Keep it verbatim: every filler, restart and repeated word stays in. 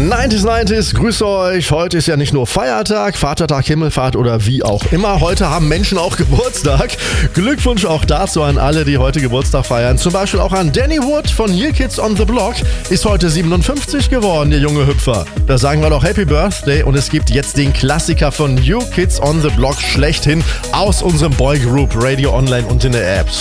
neunzig neunzig, grüße euch. Heute ist ja nicht nur Feiertag, Vatertag, Himmelfahrt oder wie auch immer. Heute haben Menschen auch Geburtstag. Glückwunsch auch dazu an alle, die heute Geburtstag feiern. Zum Beispiel auch an Danny Wood von New Kids on the Block. Ist heute siebenundfünfzig geworden, der junge Hüpfer. Da sagen wir doch Happy Birthday und es gibt jetzt den Klassiker von New Kids on the Block schlechthin aus unserem Boygroup Radio Online und in der App.